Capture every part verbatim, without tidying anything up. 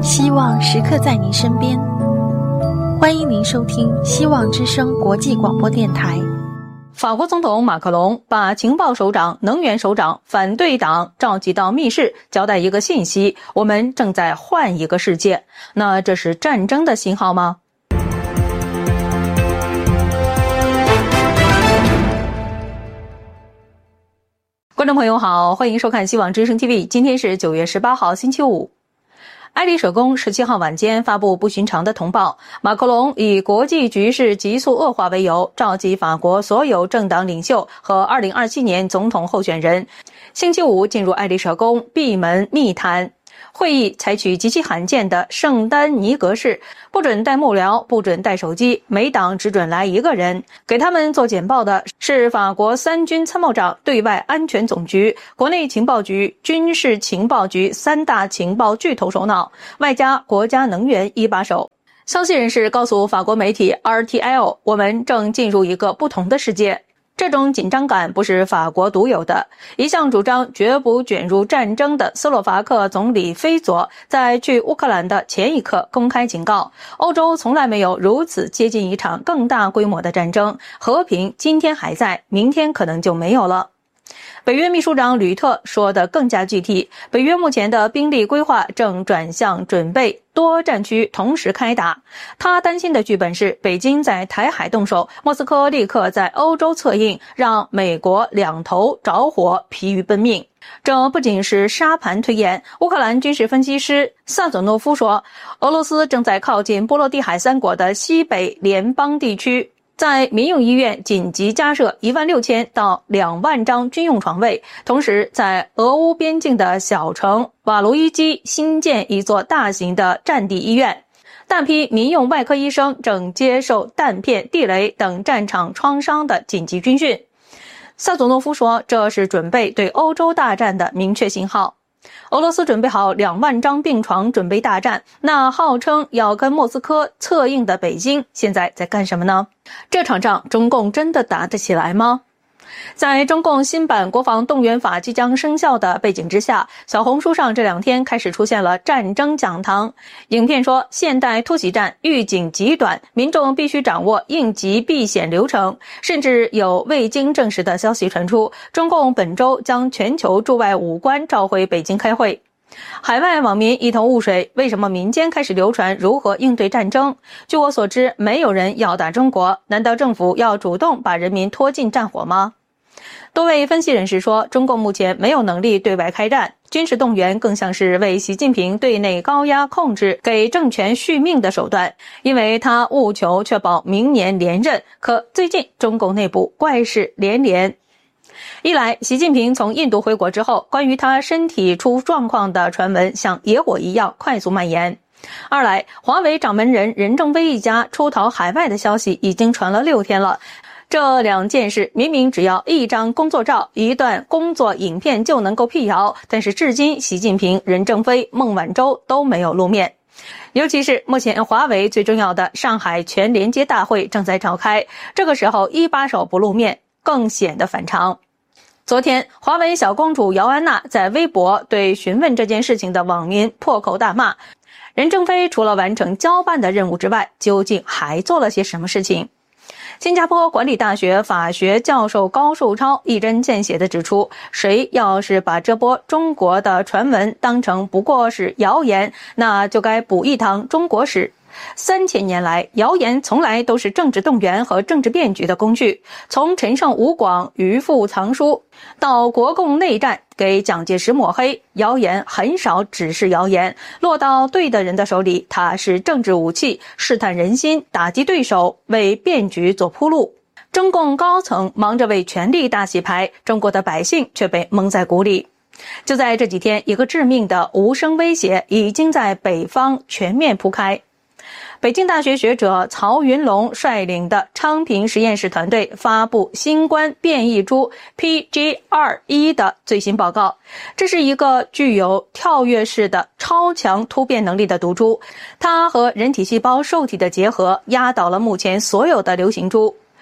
希望时刻在您身边，欢迎您收听希望之声国际广播电台。 法国总统马克龙把情报首长、能源首长、反对党召集到密室，交代一个信息：我们正在换一个世界。那这是战争的信号吗？观众朋友好，欢迎收看希望之声 T V。 今天是九月十八号星期五。爱丽舍宫十七号晚间发布不寻常的通报，马克龙以国际局势急速恶化为由，召集法国所有政党领袖和二零二七年总统候选人，星期五进入爱丽舍宫闭门密谈。会议采取极其罕见的圣丹尼格式，不准带幕僚，不准带手机，每党只准来一个人。给他们做简报的是法国三军参谋长、对外安全总局、国内情报局、军事情报局三大情报巨头首脑，外加国家能源一把手。消息人士告诉法国媒体 R T L， 我们正进入一个不同的世界。这种紧张感不是法国独有的。一向主张绝不卷入战争的斯洛伐克总理菲佐在去乌克兰的前一刻公开警告，欧洲从来没有如此接近一场更大规模的战争，和平今天还在，明天可能就没有了。北约秘书长吕特说得更加具体，北约目前的兵力规划正转向准备多战区同时开打。他担心的剧本是北京在台海动手，莫斯科立刻在欧洲策应，让美国两头着火，疲于奔命。这不仅是沙盘推演，乌克兰军事分析师萨佐诺夫说，俄罗斯正在靠近波罗的海三国的西北联邦地区，在民用医院紧急加设一万六千到两万张军用床位，同时在俄乌边境的小城瓦卢伊基新建一座大型的战地医院。大批民用外科医生正接受弹片、地雷等战场创伤的紧急军训。萨佐诺夫说，这是准备对欧洲大战的明确信号。俄罗斯准备好两万张病床准备大战，那号称要跟莫斯科策应的北京现在在干什么呢？这场仗中共真的打得起来吗？在中共新版国防动员法即将生效的背景之下，小红书上这两天开始出现了战争讲堂。影片说，现代突袭战预警极短，民众必须掌握应急避险流程，甚至有未经证实的消息传出，中共本周将全球驻外武官召回北京开会。海外网民一头雾水，为什么民间开始流传如何应对战争？据我所知，没有人要打中国，难道政府要主动把人民拖进战火吗？多位分析人士说，中共目前没有能力对外开战，军事动员更像是为习近平对内高压控制、给政权续命的手段，因为他务求确保明年连任。可最近中共内部怪事连连。一来，习近平从印度回国之后，关于他身体出状况的传闻像野火一样快速蔓延。二来，华为掌门人任正非一家出逃海外的消息已经传了六天了。这两件事明明只要一张工作照、一段工作影片就能够辟谣，但是至今习近平、任正非、孟晚舟都没有露面。尤其是目前华为最重要的上海全连接大会正在召开，这个时候一把手不露面更显得反常。昨天，华为小公主姚安娜在微博对询问这件事情的网民破口大骂，任正非除了完成交办的任务之外，究竟还做了些什么事情？新加坡管理大学法学教授高树超一针见血地指出，谁要是把这波中国的传闻当成不过是谣言，那就该补一堂中国史。三千年来，谣言从来都是政治动员和政治变局的工具。从陈胜吴广渔父藏书，到国共内战给蒋介石抹黑，谣言很少只是谣言，落到对的人的手里，它是政治武器，试探人心，打击对手，为变局做铺路。中共高层忙着为权力大洗牌，中国的百姓却被蒙在鼓里。就在这几天，一个致命的无声威胁已经在北方全面铺开。北京大学学者曹云龙率领的昌平实验室团队发布新冠变异株 P G 二十一 的最新报告。这是一个具有跳跃式的超强突变能力的毒株，它和人体细胞受体的结合压倒了目前所有的流行株。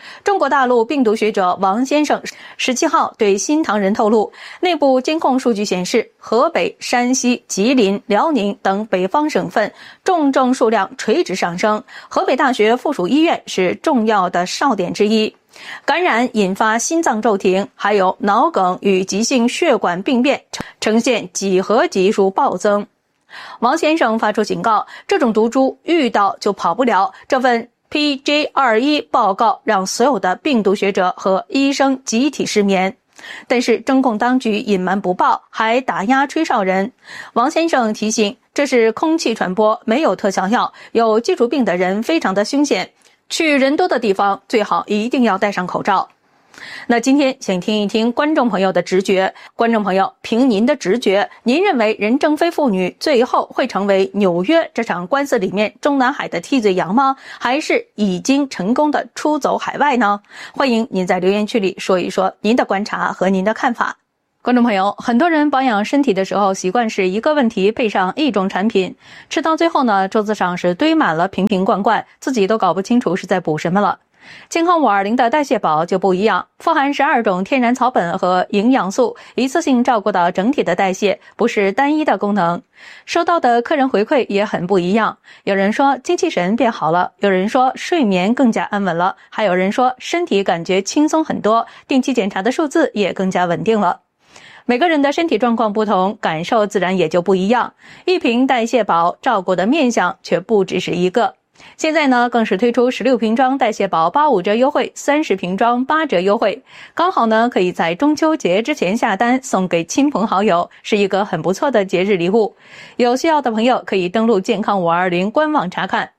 中国大陆病毒学者王先生十七号对新唐人透露，内部监控数据显示，河北、山西、吉林、辽宁等北方省份重症数量垂直上升，河北大学附属医院是重要的哨点之一。感染引发心脏骤停，还有脑梗与急性血管病变呈现几何级数暴增。王先生发出警告，这种毒株遇到就跑不了。这份 P J 二十一 报告让所有的病毒学者和医生集体失眠。但是中共当局隐瞒不报，还打压吹哨人。王先生提醒，这是空气传播，没有特效药，有基础病的人非常的凶险，去人多的地方最好一定要戴上口罩。那今天请听一听观众朋友的直觉，观众朋友，凭您的直觉，您认为任正非父女最后会成为纽约这场官司里面中南海的替罪羊吗？还是已经成功的出走海外呢？欢迎您在留言区里说一说您的观察和您的看法。观众朋友，很多人保养身体的时候习惯是一个问题配上一种产品，吃到最后呢，桌子上是堆满了瓶瓶罐罐，自己都搞不清楚是在补什么了。健康五二零的代谢宝就不一样，富含十二种天然草本和营养素，一次性照顾到整体的代谢，不是单一的功能。收到的客人回馈也很不一样，有人说精气神变好了，有人说睡眠更加安稳了，还有人说身体感觉轻松很多，定期检查的数字也更加稳定了。每个人的身体状况不同，感受自然也就不一样。一瓶代谢宝照顾的面向却不只是一个。现在呢，更是推出十六瓶装代谢宝八五折优惠，三十瓶装八折优惠，刚好呢可以在中秋节之前下单送给亲朋好友，是一个很不错的节日礼物。有需要的朋友可以登录健康五二零官网查看。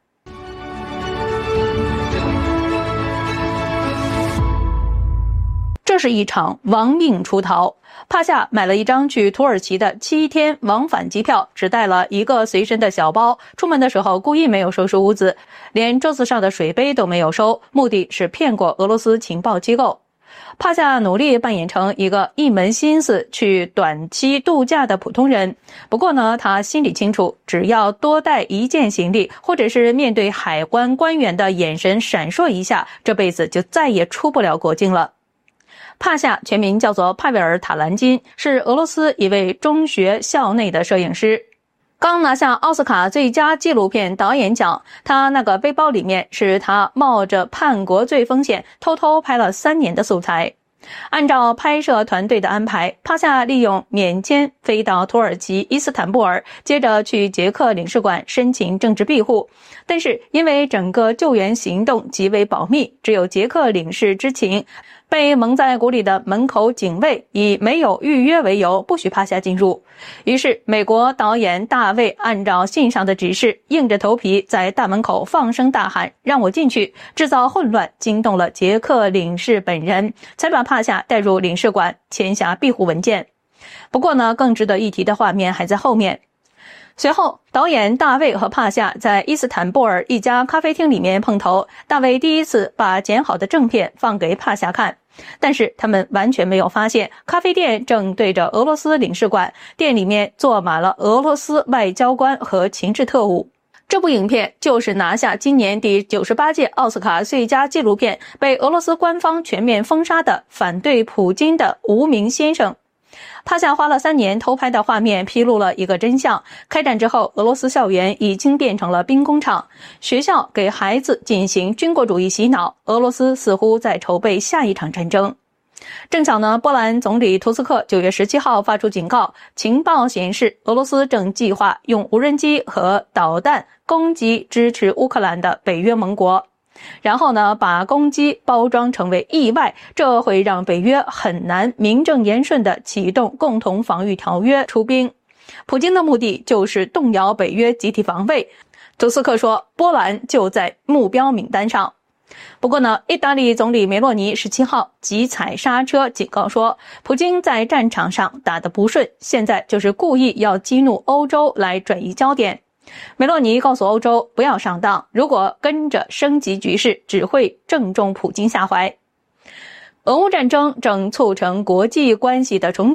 这是一场亡命出逃。帕夏买了一张去土耳其的七天往返机票，只带了一个随身的小包，出门的时候故意没有收拾屋子，连桌子上的水杯都没有收，目的是骗过俄罗斯情报机构。帕夏努力扮演成一个一门心思去短期度假的普通人，不过呢，他心里清楚，只要多带一件行李，或者是面对海关官员的眼神闪烁一下，这辈子就再也出不了国境了。帕夏全名叫做帕维尔·塔兰金，是俄罗斯一位中学校内的摄影师，刚拿下奥斯卡最佳纪录片导演奖。他那个背包里面是他冒着叛国罪风险偷偷拍了三年的素材。按照拍摄团队的安排，帕夏利用免签飞到土耳其伊斯坦布尔，接着去捷克领事馆申请政治庇护。但是因为整个救援行动极为保密，只有捷克领事知情，被蒙在鼓里的门口警卫以没有预约为由不许帕夏进入。于是美国导演大卫按照信上的指示，硬着头皮在大门口放声大喊让我进去，制造混乱，惊动了捷克领事本人，才把帕夏带入领事馆签下庇护文件。不过呢，更值得一提的画面还在后面。随后导演大卫和帕夏在伊斯坦布尔一家咖啡厅里面碰头，大卫第一次把剪好的正片放给帕夏看，但是他们完全没有发现咖啡店正对着俄罗斯领事馆，店里面坐满了俄罗斯外交官和情治特务。这部影片就是拿下今年第九十八届奥斯卡最佳纪录片，被俄罗斯官方全面封杀的反对普京的无名先生。帕夏花了三年偷拍的画面披露了一个真相，开战之后，俄罗斯校园已经变成了兵工厂，学校给孩子进行军国主义洗脑，俄罗斯似乎在筹备下一场战争。正巧呢，波兰总理图斯克九月十七号发出警告，情报显示俄罗斯正计划用无人机和导弹攻击支持乌克兰的北约盟国。然后呢，把攻击包装成为意外，这会让北约很难名正言顺地启动共同防御条约出兵。普京的目的就是动摇北约集体防卫。图斯克说，波兰就在目标名单上。不过呢，意大利总理梅洛尼十七号急踩刹车，警告说，普京在战场上打得不顺，现在就是故意要激怒欧洲来转移焦点。梅洛尼告诉欧洲不要上当，如果跟着升级局势，只会正中普京下怀。俄乌战争正促成国际关系的重组。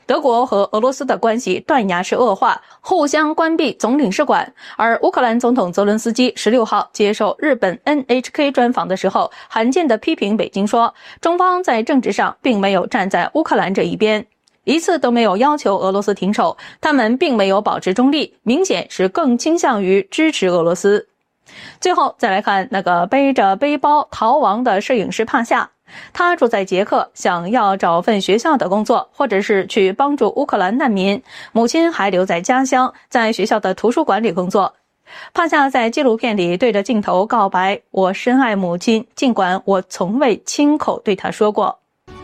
德国和俄罗斯的关系断崖式恶化，互相关闭总领事馆。而乌克兰总统泽伦斯基十六号接受日本 N H K 专访的时候，罕见地批评北京说，中方在政治上并没有站在乌克兰这一边，一次都没有要求俄罗斯停手，他们并没有保持中立，明显是更倾向于支持俄罗斯。最后再来看那个背着背包逃亡的摄影师帕夏，他住在捷克，想要找份学校的工作，或者是去帮助乌克兰难民，母亲还留在家乡，在学校的图书馆里工作。帕夏在纪录片里对着镜头告白，我深爱母亲，尽管我从未亲口对她说过。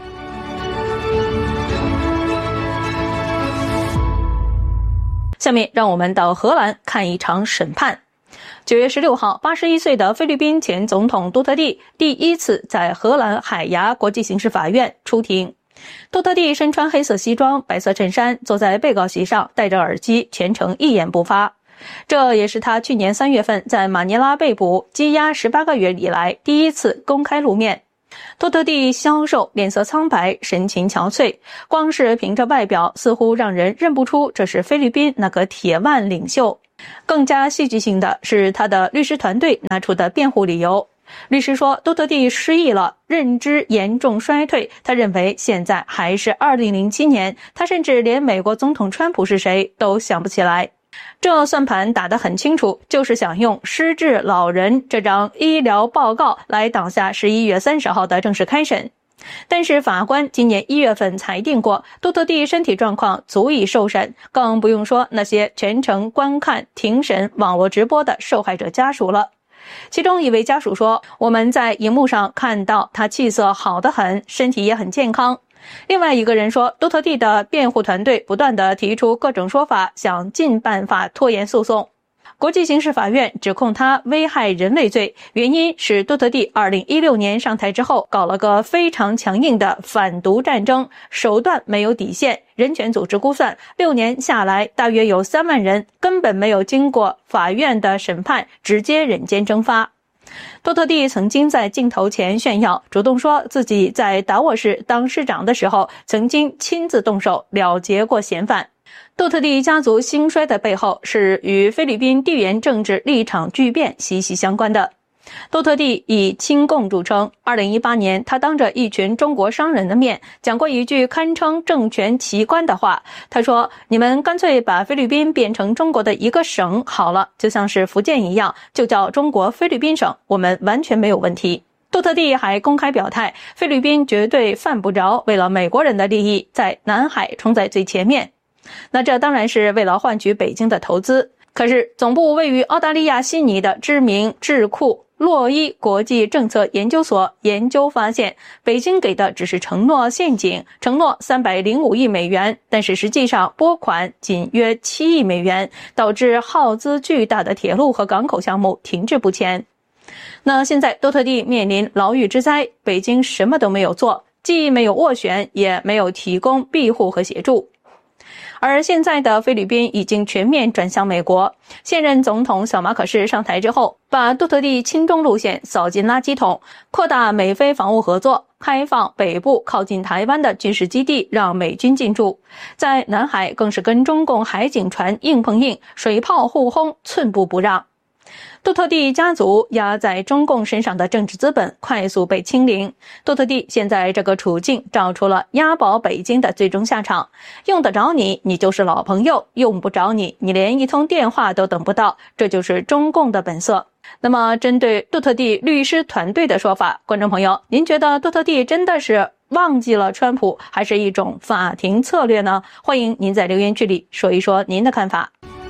下面让我们到荷兰看一场审判。九月十六号，八十一岁的菲律宾前总统杜特地第一次在荷兰海牙国际刑事法院出庭。杜特地身穿黑色西装、白色衬衫，坐在被告席上，戴着耳机，全程一言不发。这也是他去年三月份在马尼拉被捕、羁押十八个月以来第一次公开露面。杜特地消瘦，脸色苍白，神情憔悴，光是凭着外表似乎让人认不出这是菲律宾那个铁腕领袖。更加戏剧性的是他的律师团队拿出的辩护理由。律师说杜特地失忆了，认知严重衰退，他认为现在还是二零零七年，他甚至连美国总统川普是谁都想不起来。这算盘打得很清楚，就是想用失智老人这张医疗报告来挡下十一月三十号的正式开审。但是法官今年一月份裁定过，杜特地身体状况足以受审，更不用说那些全程观看庭审网络直播的受害者家属了。其中一位家属说，我们在荧幕上看到他气色好得很，身体也很健康。另外一个人说，杜特地的辩护团队不断地提出各种说法，想尽办法拖延诉讼。国际刑事法院指控他危害人类罪，原因是杜特地二零一六年上台之后搞了个非常强硬的反毒战争，手段没有底线，人权组织估算六年下来大约有三万人根本没有经过法院的审判，直接人间蒸发。杜特地曾经在镜头前炫耀，主动说自己在达沃市当市长的时候曾经亲自动手了结过嫌犯。杜特地家族兴衰的背后是与菲律宾地缘政治立场巨变息息相关的。杜特地以亲共著称，二零一八年他当着一群中国商人的面讲过一句堪称政权奇观的话，他说，你们干脆把菲律宾变成中国的一个省好了，就像是福建一样，就叫中国菲律宾省，我们完全没有问题。杜特地还公开表态，菲律宾绝对犯不着为了美国人的利益在南海冲在最前面。那这当然是为了换取北京的投资。可是总部位于澳大利亚悉尼的知名智库洛伊国际政策研究所研究发现，北京给的只是承诺陷阱，承诺三百零五亿美元，但是实际上拨款仅约七亿美元，导致耗资巨大的铁路和港口项目停滞不前。那现在杜特地面临牢狱之灾，北京什么都没有做，既没有斡旋，也没有提供庇护和协助。而现在的菲律宾已经全面转向美国，现任总统小马可仕上台之后，把杜特地亲中路线扫进垃圾桶，扩大美菲防务合作，开放北部靠近台湾的军事基地让美军进驻，在南海更是跟中共海警船硬碰硬，水炮互轰，寸步不让。杜特地家族压在中共身上的政治资本快速被清零，杜特地现在这个处境找出了押宝北京的最终下场，用得着你，你就是老朋友，用不着你，你连一通电话都等不到，这就是中共的本色。那么针对杜特地律师团队的说法，观众朋友，您觉得杜特地真的是忘记了川普，还是一种法庭策略呢？欢迎您在留言区里说一说您的看法。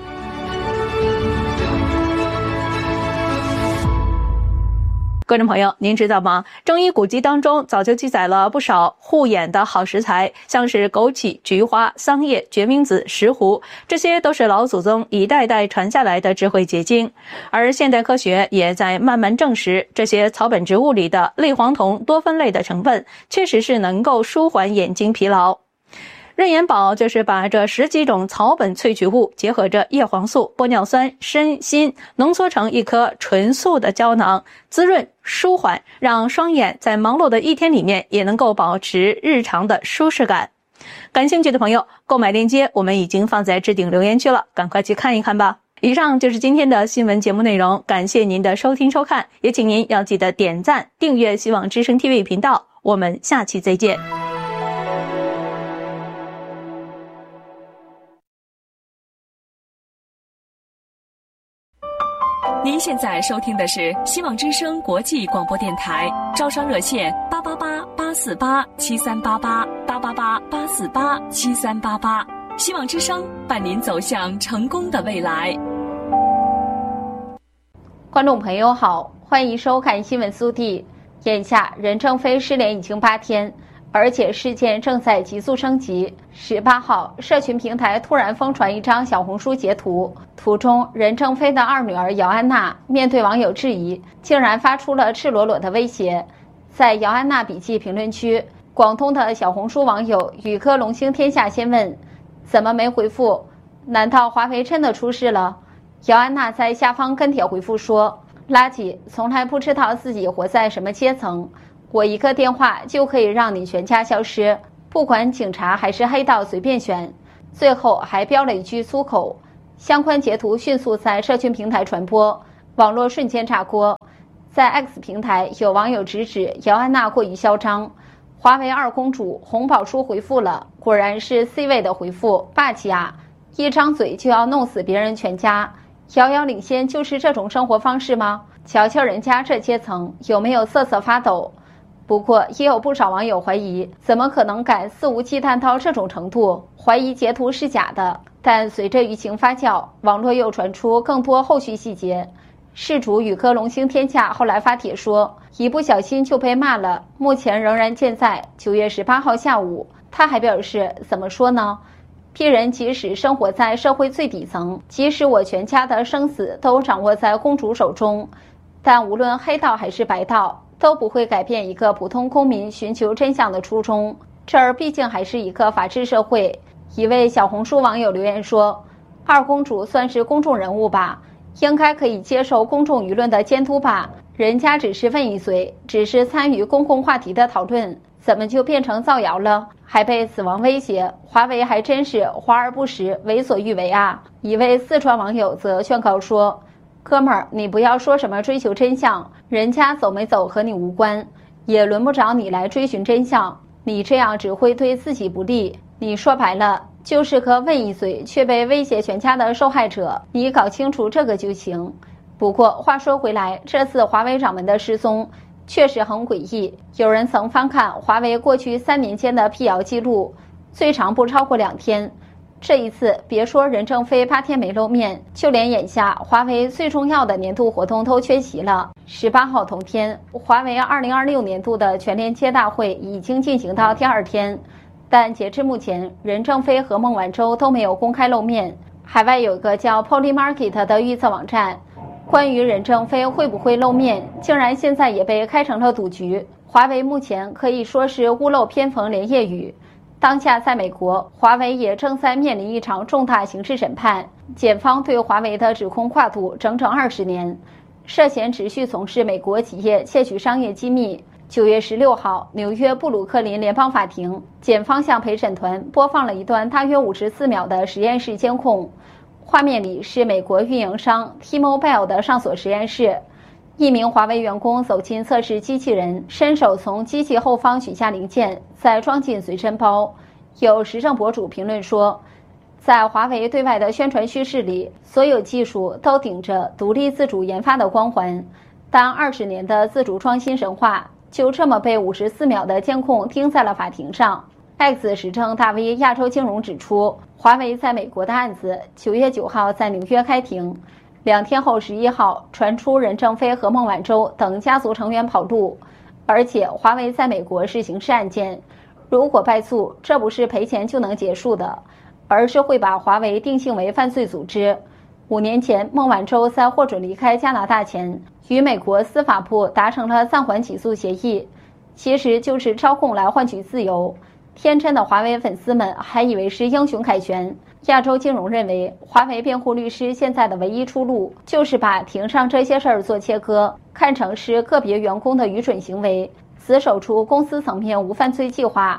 观众朋友，您知道吗？中医古籍当中早就记载了不少护眼的好食材，像是枸杞、菊花、桑叶、决明子、石斛，这些都是老祖宗一代代传下来的智慧结晶。而现代科学也在慢慢证实，这些草本植物里的类黄酮多酚类的成分，确实是能够舒缓眼睛疲劳。润眼宝就是把这十几种草本萃取物结合着叶黄素、玻尿酸、参、锌，浓缩成一颗纯素的胶囊，滋润舒缓，让双眼在忙碌的一天里面也能够保持日常的舒适感。 感兴趣的朋友，购买链接我们已经放在置顶留言区了，赶快去看一看吧。以上就是今天的新闻节目内容，感谢您的收听收看，也请您要记得点赞、订阅希望之声 T V 频道，我们下期再见。 您现在收听的是希望之声国际广播电台，招商热线八八八八四八七三八八八八八八四八七三八八，希望之声伴您走向成功的未来。 观众朋友好，欢迎收看新闻速递。眼下任正非失联已经八天，而且事件正在急速升级。十八号，社群平台突然疯传一张小红书截图，图中任正非的二女儿姚安娜面对网友质疑，竟然发出了赤裸裸的威胁。在姚安娜笔记评论区，广东的小红书网友宇哥龙兴天下先问：怎么没回复？难道华为真的出事了？姚安娜在下方跟帖回复说：垃圾，从来不知道自己活在什么阶层，我一个电话就可以让你全家消失，不管警察还是黑道随便选。最后还飙了一句粗口。相关截图迅速在社群平台传播，网络瞬间炸锅。在 X 平台，有网友直指姚安娜过于嚣张，华为二公主洪宝书回复了，果然是 C 位的回复，霸气啊，一张嘴就要弄死别人全家。遥遥领先就是这种生活方式吗？瞧瞧人家这阶层有没有瑟瑟发抖？不过也有不少网友怀疑，怎么可能敢肆无忌惮到这种程度，怀疑截图是假的。但随着舆情发酵，网络又传出更多后续细节。事主宇哥龙兴天下后来发帖说，一不小心就被骂了，目前仍然健在。九月十八号下午，他还表示，怎么说呢？鄙人即使生活在社会最底层，即使我全家的生死都掌握在公主手中，但无论黑道还是白道，都不会改变一个普通公民寻求真相的初衷。这儿毕竟还是一个法治社会。一位小红书网友留言说，二公主算是公众人物吧，应该可以接受公众舆论的监督吧，人家只是问一嘴，只是参与公共话题的讨论，怎么就变成造谣了？还被死亡威胁，华为还真是华而不实，为所欲为啊！一位四川网友则劝告说，哥们儿，你不要说什么追求真相，人家走没走和你无关，也轮不着你来追寻真相，你这样只会对自己不利。你说白了就是个问一嘴却被威胁全家的受害者，你搞清楚这个就行。不过话说回来，这次华为掌门的失踪确实很诡异。有人曾翻看华为过去三年间的辟谣记录，最长不超过两天。这一次别说任正非八天没露面，就连眼下华为最重要的年度活动都缺席了。十八号同天，华为二零二六年度的全连接大会已经进行到第二天，但截至目前，任正非和孟晚舟都没有公开露面。海外有个叫 Polymarket 的预测网站，关于任正非会不会露面，竟然现在也被开成了赌局。华为目前可以说是屋漏偏逢连夜雨。当下在美国，华为也正在面临一场重大刑事审判，检方对华为的指控跨度整整二十年，涉嫌持续从事美国企业窃取商业机密。九月十六号，纽约布鲁克林联邦法庭，检方向陪审团播放了一段大约五十四秒的实验室监控，画面里是美国运营商 T-Mobile 的上锁实验室。一名华为员工走进测试机器人，伸手从机器后方取下零件，再装进随身包。有时政博主评论说，在华为对外的宣传叙事里，所有技术都顶着独立自主研发的光环，但二十年的自主创新神话就这么被五十四秒的监控钉在了法庭上。X 时政大 V 亚洲金融指出，华为在美国的案子九月九号在纽约开庭，两天后十一号传出任正非和孟晚舟等家族成员跑路，而且华为在美国是刑事案件，如果败诉，这不是赔钱就能结束的，而是会把华为定性为犯罪组织。五年前，孟晚舟在获准离开加拿大前，与美国司法部达成了暂缓起诉协议，其实就是操控来换取自由。天真的华为粉丝们还以为是英雄凯旋。亚洲金融认为，华为辩护律师现在的唯一出路就是把庭上这些事儿做切割，看成是个别员工的愚蠢行为，死守出公司层面无犯罪计划。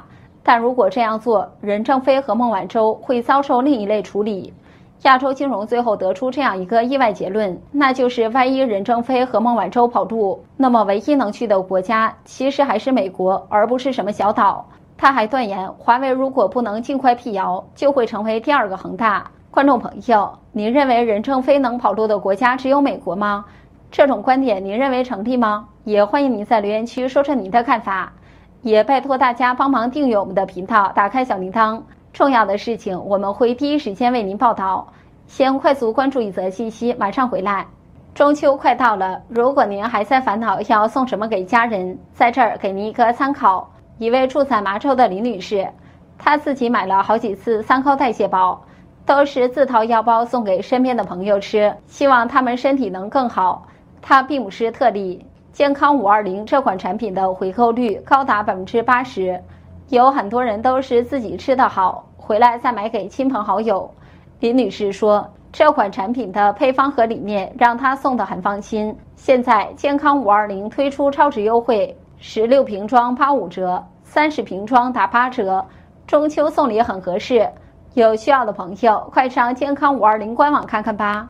但如果这样做，任正非和孟晚舟会遭受另一类处理。亚洲金融最后得出这样一个意外结论，那就是万一任正非和孟晚舟跑路，那么唯一能去的国家其实还是美国，而不是什么小岛。他还断言，华为如果不能尽快辟谣，就会成为第二个恒大。观众朋友，您认为任正非能跑路的国家只有美国吗？这种观点您认为成立吗？也欢迎您在留言区说说您的看法，也拜托大家帮忙订阅我们的频道，打开小铃铛，重要的事情我们会第一时间为您报道。先快速关注一则信息，马上回来。中秋快到了，如果您还在烦恼要送什么给家人，在这儿给您一个参考。一位住在麻州的林女士，她自己买了好几次三高代谢包，都是自掏腰包送给身边的朋友吃，希望他们身体能更好。她并不是特例，健康五二零这款产品的回购率高达百分之八十，有很多人都是自己吃得好，回来再买给亲朋好友。林女士说，这款产品的配方和理念让她送得很放心。现在健康五二零推出超值优惠，十六瓶装八五折，三十瓶装打八折，中秋送礼很合适。有需要的朋友快上健康五二零官网看看吧。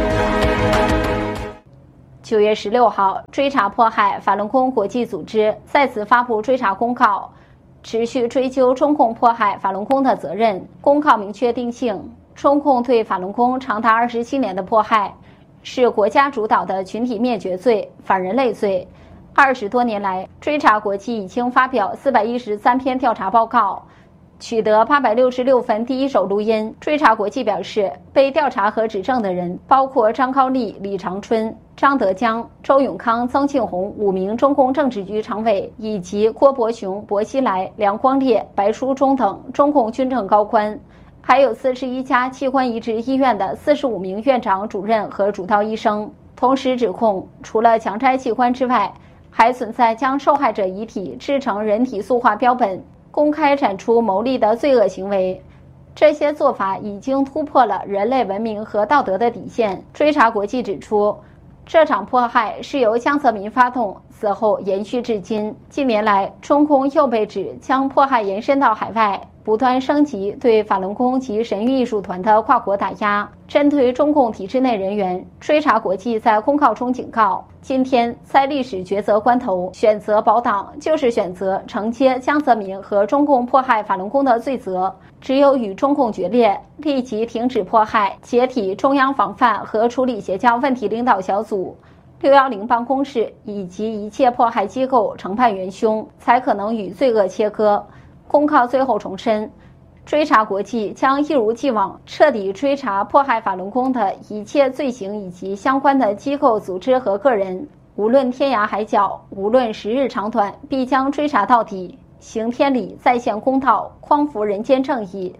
九月十六号，追查迫害法轮功国际组织再次发布追查公告，持续追究中共迫害法轮功的责任。公告明确定性，中共对法轮功长达二十七年的迫害，是国家主导的群体灭绝罪、反人类罪。二十多年来，追查国际已经发表四百一十三篇调查报告，取得八百六十六份第一手录音。追查国际表示，被调查和指证的人包括张高丽、李长春、张德江、周永康、曾庆红五名中共政治局常委，以及郭伯雄、薄熙来、梁光烈、白书忠等中共军政高官。还有四十一家器官移植医院的四十五名院长、主任和主刀医生。同时指控，除了强摘器官之外，还存在将受害者遗体制成人体塑化标本，公开展出牟利的罪恶行为。这些做法已经突破了人类文明和道德的底线。追查国际指出，这场迫害是由江泽民发动，此后延续至今。近年来，中共又被指将迫害延伸到海外，不断升级对法轮功及神韵艺术团的跨国打压。针对中共体制内人员，追查国际在公告中警告，今天在历史抉择关头，选择保党就是选择承接江泽民和中共迫害法轮功的罪责。只有与中共决裂，立即停止迫害，解体中央防范和处理邪教问题领导小组、六一零办公室以及一切迫害机构，惩判元凶，才可能与罪恶切割。公告最后重申，追查国际将一如既往彻底追查迫害法轮功的一切罪行以及相关的机构、组织和个人，无论天涯海角，无论时日长短，必将追查到底，行天理，再现公道，匡扶人间正义。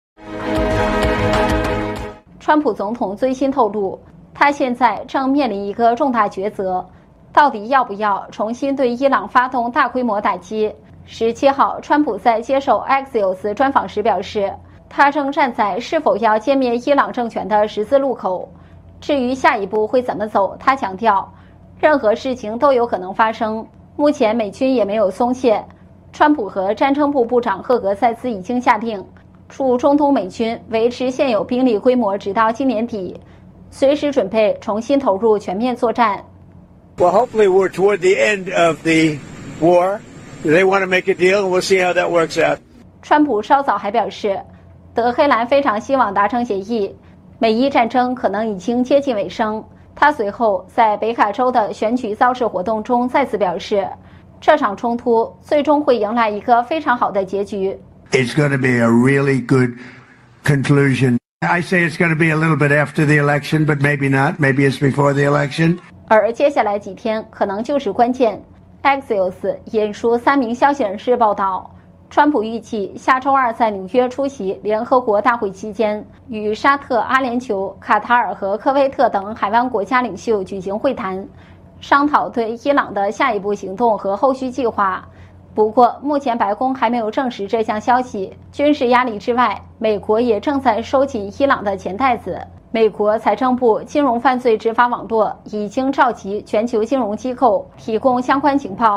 川普总统最新透露，他现在正面临一个重大抉择，到底要不要重新对伊朗发动大规模打击。十七号，川普在接受 Axios 专访时表示，他正站在是否要歼灭伊朗政权的十字路口。至于下一步会怎么走，他强调，任何事情都有可能发生。目前美军也没有松懈。川普和战争部部长赫格塞斯已经下令，驻中东美军维持现有兵力规模直到今年底，随时准备重新投入全面作战。 Well, hopefully we're toward the end of the war.They want to make a deal, and we'll see how that works out. 川普稍早还表示，德黑兰非常希望达成协议，美伊战争可能已经接近尾声。他随后在北卡州的选举造势活动中再次表示，这场冲突最终会迎来一个非常好的结局。 It's going to be a really good conclusion. I say it's going to be a little bit after the election, but maybe not. Maybe it's before the election. 而接下来几天可能就是关键。Axios 引述三名消息人士报道，川普预计下周二在纽约出席联合国大会期间，与沙特、阿联酋、卡塔尔和科威特等海湾国家领袖举行会谈，商讨对伊朗的下一步行动和后续计划。不过，目前白宫还没有证实这项消息。军事压力之外，美国也正在收紧伊朗的钱袋子。美国财政部金融犯罪执法网络已经召集全球金融机构提供相关情报。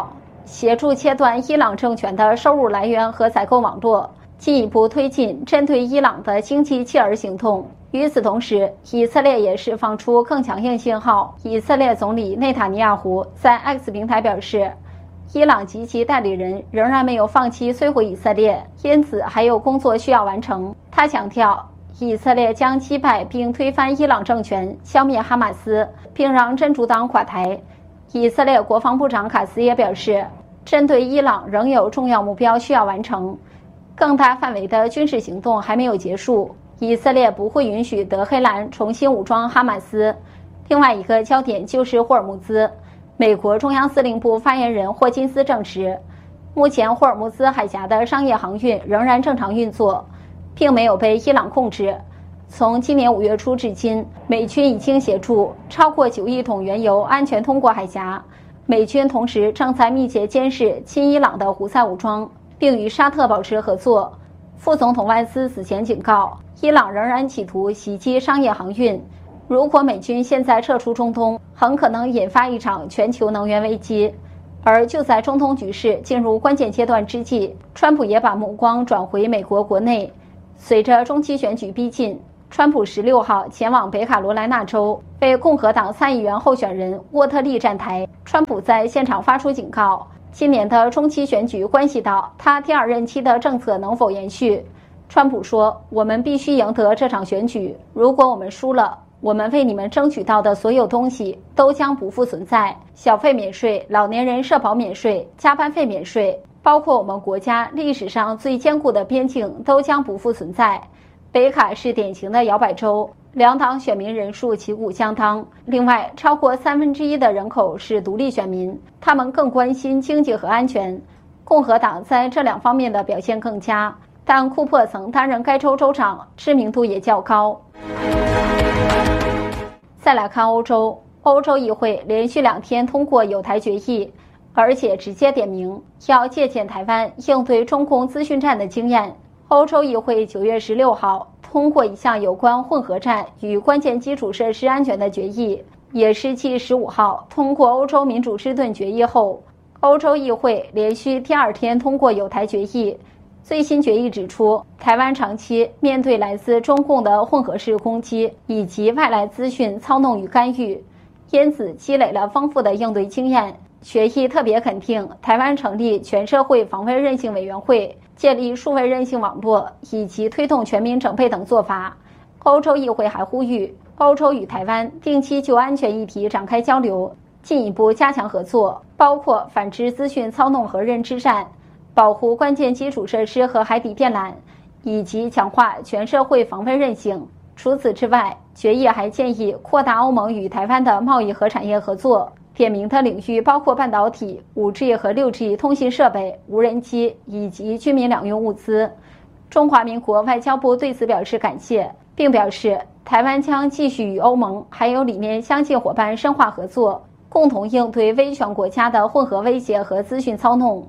协助切断伊朗政权的收入来源和采购网络，进一步推进针对伊朗的经济切饵行动。与此同时，以色列也释放出更强硬信号。以色列总理内塔尼亚胡在 X 平台表示，伊朗及其代理人仍然没有放弃摧毁以色列，因此还有工作需要完成。他强调，以色列将击败并推翻伊朗政权，消灭哈马斯，并让真主党垮台。以色列国防部长卡斯也表示，针对伊朗仍有重要目标需要完成，更大范围的军事行动还没有结束。以色列不会允许德黑兰重新武装哈马斯。另外一个焦点就是霍尔木兹。美国中央司令部发言人霍金斯证实，目前霍尔木兹海峡的商业航运仍然正常运作，并没有被伊朗控制。从今年五月初至今，美军已经协助超过九亿桶原油安全通过海峡。美军同时正在密切监视亲伊朗的胡塞武装，并与沙特保持合作。副总统万斯此前警告，伊朗仍然企图袭击商业航运。如果美军现在撤出中东，很可能引发一场全球能源危机。而就在中东局势进入关键阶段之际，川普也把目光转回美国国内。随着中期选举逼近，川普十六号前往北卡罗来纳州为共和党参议员候选人沃特利站台。川普在现场发出警告，今年的中期选举关系到他第二任期的政策能否延续。川普说，我们必须赢得这场选举，如果我们输了，我们为你们争取到的所有东西都将不复存在，小费免税、老年人社保免税、加班费免税，包括我们国家历史上最坚固的边境都将不复存在。北卡是典型的摇摆州，两党选民人数旗鼓相当。另外，超过三分之一的人口是独立选民，他们更关心经济和安全。共和党在这两方面的表现更佳，但库珀曾担任该州州长，知名度也较高。再来看欧洲，欧洲议会连续两天通过有台决议，而且直接点名要借鉴台湾应对中共资讯战的经验。欧洲议会九月十六号通过一项有关混合战与关键基础设施安全的决议，也是继十五号通过欧洲民主之盾决议后，欧洲议会连续第二天通过有台决议。最新决议指出，台湾长期面对来自中共的混合式攻击以及外来资讯操弄与干预，因此积累了丰富的应对经验。决议特别肯定台湾成立全社会防卫韧性委员会，建立数位韧性网络，以及推动全民整备等做法。欧洲议会还呼吁欧洲与台湾定期就安全议题展开交流，进一步加强合作，包括反制资讯操弄和认知战，保护关键基础设施和海底电缆，以及强化全社会防卫韧性。除此之外，决议还建议扩大欧盟与台湾的贸易和产业合作，点名的领域包括半导体、五 G 和六 G 通信设备、无人机以及居民两用物资。中华民国外交部对此表示感谢，并表示台湾将继续与欧盟还有理念相近伙伴深化合作，共同应对威权国家的混合威胁和资讯操弄。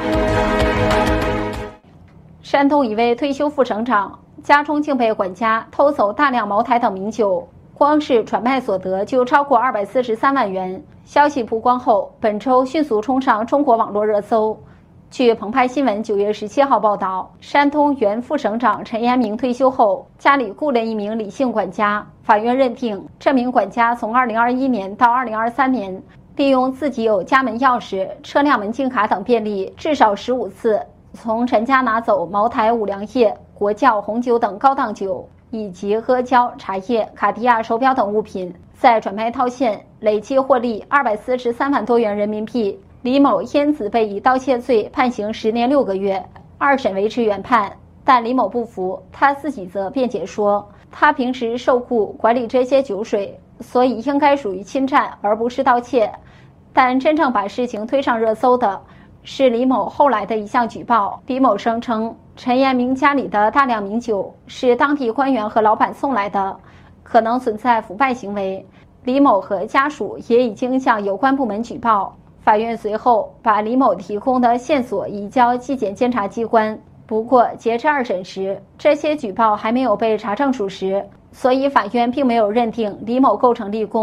山东一位退休副省长家中竟被管家偷走大量茅台等名酒，光是转卖所得就超过二百四十三万元。消息曝光后，本周迅速冲上中国网络热搜。据澎湃新闻九月十七号报道，山东原副省长陈延明退休后，家里雇了一名李姓管家。法院认定，这名管家从二零二一年到二零二三年，利用自己有家门钥匙、车辆门禁卡等便利，至少十五次从陈家拿走茅台、五粮液、国窖红酒等高档酒，以及阿胶、茶叶、卡地亚手表等物品，再转卖套现，累计获利二百四十三万多元人民币。李某因此被以盗窃罪判刑十年六个月，二审维持原判，但李某不服，他自己则辩解说，他平时受雇管理这些酒水，所以应该属于侵占而不是盗窃。但真正把事情推上热搜的是李某后来的一项举报。李某声称，陈延明家里的大量名酒是当地官员和老板送来的，可能存在腐败行为。李某和家属也已经向有关部门举报。法院随后把李某提供的线索移交纪检监察机关。不过，截至二审时，这些举报还没有被查证属实，所以法院并没有认定李某构成立功，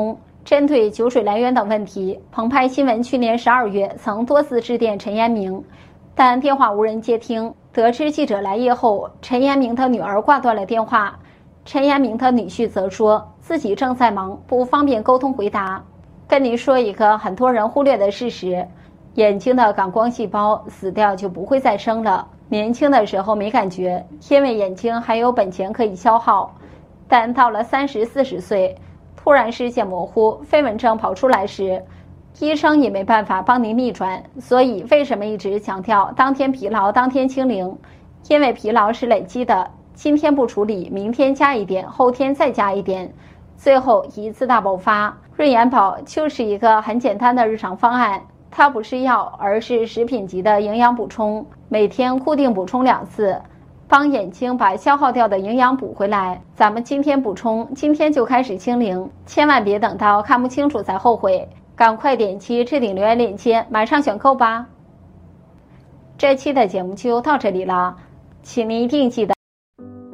针对酒水来源等问题，澎湃新闻去年十二月曾多次致电陈延明，但电话无人接听。得知记者来夜后，陈延明的女儿挂断了电话。陈延明的女婿则说自己正在忙，不方便沟通回答。跟您说一个很多人忽略的事实，眼睛的感光细胞死掉就不会再生了。年轻的时候没感觉，因为眼睛还有本钱可以消耗，但到了三十四十岁，突然视线模糊，飞蚊症跑出来时，医生也没办法帮您逆转。所以为什么一直强调当天疲劳当天清零？因为疲劳是累积的，今天不处理，明天加一点，后天再加一点，最后一次大爆发。润眼宝就是一个很简单的日常方案，它不是药，而是食品级的营养补充，每天固定补充两次，帮眼睛把消耗掉的营养补回来。咱们今天补充，今天就开始清零，千万别等到看不清楚才后悔，赶快点击置顶留言链接，马上选购吧。这期的节目就到这里了，请您一定记得